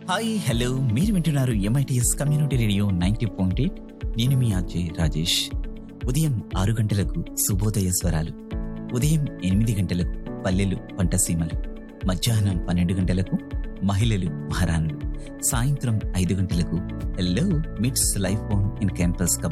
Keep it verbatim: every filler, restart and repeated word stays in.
Hi hello మీరు వింటున్నారు MITS community radio ninety point eight. నేను మీ అజయ్ రాజేష్. ఉదయం ఆరు గంటలకు శుభోదయ స్వరాలు, ఉదయం ఎనిమిది గంటలకు పల్లెలు పంటసీమలు, మధ్యాహ్నం పన్నెండు గంటలకు మహిళలు మహారాణులు, సాయంత్రం ఐదు గంటలకు హలో మిట్స్ లైఫ్ ఆన్ ఇన్ క్యాంపస్